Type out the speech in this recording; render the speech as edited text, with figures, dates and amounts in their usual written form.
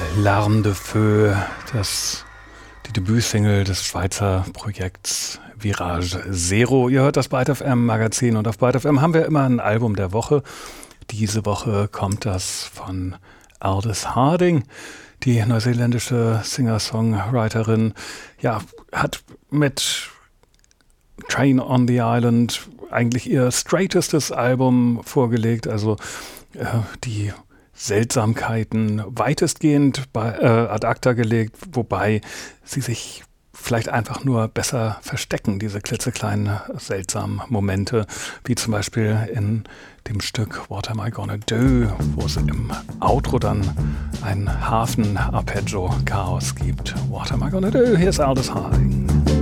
L'Arme de Feu, die Debütsingle des Schweizer Projekts Virage Zero. Ihr hört das Byte FM Magazin und auf Byte FM haben wir immer ein Album der Woche. Diese Woche kommt das von Aldous Harding, die neuseeländische Singer-Songwriterin. Ja, hat mit Train on the Island eigentlich ihr straightestes Album vorgelegt, also die Seltsamkeiten weitestgehend ad acta gelegt, wobei sie sich vielleicht einfach nur besser verstecken, diese klitzekleinen seltsamen Momente, wie zum Beispiel in dem Stück What Am I Gonna Do, wo es im Outro dann ein Hafen-Arpeggio-Chaos gibt. What Am I Gonna Do? Hier ist Aldous Harding.